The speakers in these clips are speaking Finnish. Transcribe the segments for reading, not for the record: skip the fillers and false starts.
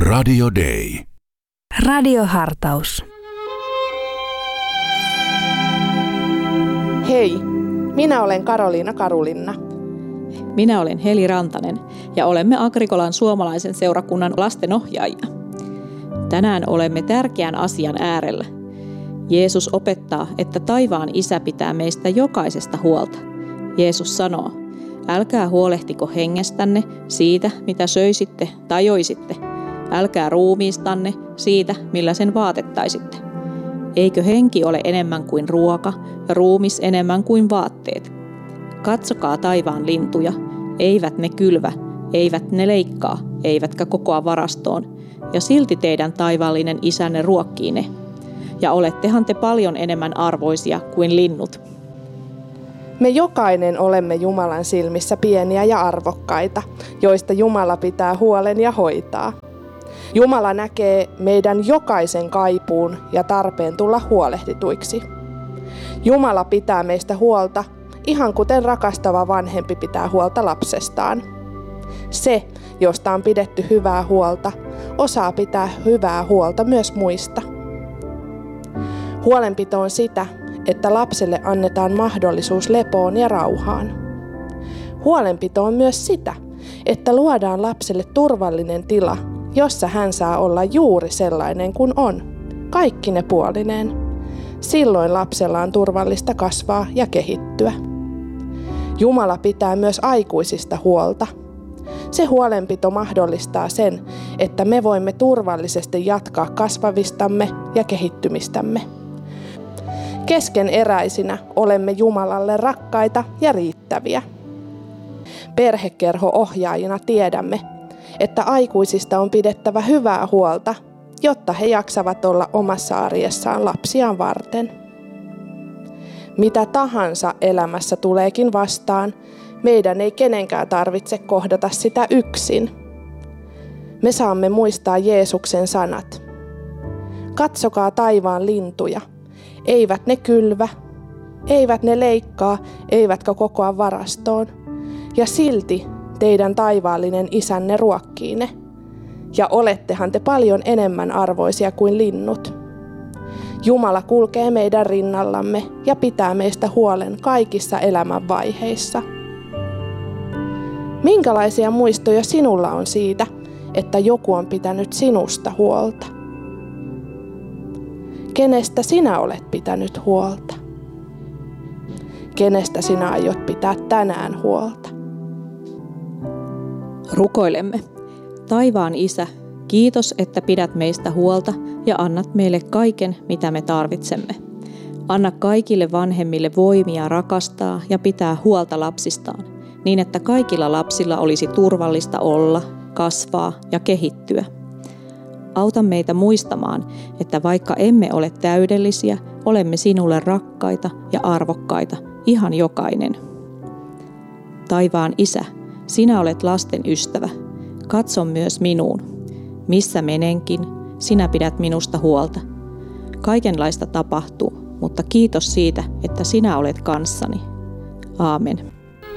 Radio Day. Radiohartaus. Hei, minä olen Karoliina Karulinna. Minä olen Heli Rantanen ja olemme Agrikolan suomalaisen seurakunnan lastenohjaajia. Tänään olemme tärkeän asian äärellä. Jeesus opettaa, että taivaan Isä pitää meistä jokaisesta huolta. Jeesus sanoo, älkää huolehtiko hengestänne siitä, mitä söisitte tai joisitte. Älkää ruumiistanne siitä, millä sen vaatettaisitte. Eikö henki ole enemmän kuin ruoka ja ruumis enemmän kuin vaatteet? Katsokaa taivaan lintuja, eivät ne kylvä, eivät ne leikkaa, eivätkä kokoa varastoon, ja silti teidän taivaallinen Isänne ruokkii ne. Ja olettehan te paljon enemmän arvoisia kuin linnut. Me jokainen olemme Jumalan silmissä pieniä ja arvokkaita, joista Jumala pitää huolen ja hoitaa. Jumala näkee meidän jokaisen kaipuun ja tarpeen tulla huolehdituiksi. Jumala pitää meistä huolta, ihan kuten rakastava vanhempi pitää huolta lapsestaan. Se, josta on pidetty hyvää huolta, osaa pitää hyvää huolta myös muista. Huolenpito on sitä, että lapselle annetaan mahdollisuus lepoon ja rauhaan. Huolenpito on myös sitä, että luodaan lapselle turvallinen tila, jossa hän saa olla juuri sellainen kuin on, kaikkine puolineen. Silloin lapsella on turvallista kasvaa ja kehittyä. Jumala pitää myös aikuisista huolta. Se huolenpito mahdollistaa sen, että me voimme turvallisesti jatkaa kasvavistamme ja kehittymistämme. Keskeneräisinä olemme Jumalalle rakkaita ja riittäviä. Perhekerho-ohjaajina tiedämme, että aikuisista on pidettävä hyvää huolta, jotta he jaksavat olla omassa arjessaan lapsiaan varten. Mitä tahansa elämässä tuleekin vastaan, meidän ei kenenkään tarvitse kohdata sitä yksin. Me saamme muistaa Jeesuksen sanat. Katsokaa taivaan lintuja. Eivät ne kylvä, eivät ne leikkaa, eivätkä kokoa varastoon. Ja silti teidän taivaallinen Isänne ruokkii ne. Ja olettehan te paljon enemmän arvoisia kuin linnut. Jumala kulkee meidän rinnallamme ja pitää meistä huolen kaikissa elämän vaiheissa. Minkälaisia muistoja sinulla on siitä, että joku on pitänyt sinusta huolta? Kenestä sinä olet pitänyt huolta? Kenestä sinä aiot pitää tänään huolta? Rukoilemme. Taivaan Isä, kiitos, että pidät meistä huolta ja annat meille kaiken, mitä me tarvitsemme. Anna kaikille vanhemmille voimia rakastaa ja pitää huolta lapsistaan, niin että kaikilla lapsilla olisi turvallista olla, kasvaa ja kehittyä. Auta meitä muistamaan, että vaikka emme ole täydellisiä, olemme sinulle rakkaita ja arvokkaita, ihan jokainen. Taivaan Isä, sinä olet lasten ystävä. Katso myös minuun. Missä menenkin, sinä pidät minusta huolta. Kaikenlaista tapahtuu, mutta kiitos siitä, että sinä olet kanssani. Aamen.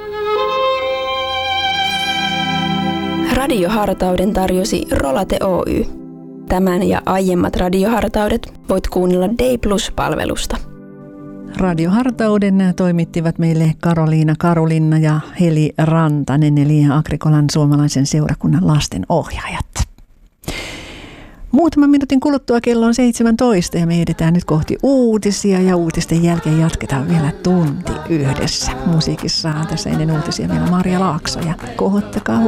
Radiohartauden tarjosi Rolate Oy. Tämän ja aiemmat radiohartaudet voit kuunnella Day Plus-palvelusta. Radiohartauden toimittivat meille Karoliina Karulinna ja Heli Rantanen, eli Agrikolan suomalaisen seurakunnan lastenohjaajat. Muutaman minuutin kuluttua kello on 17 ja me edetään nyt kohti uutisia ja uutisten jälkeen jatketaan vielä tunti yhdessä. Musiikissa tässä ennen uutisia meillä Maria Laakso ja kohottakaa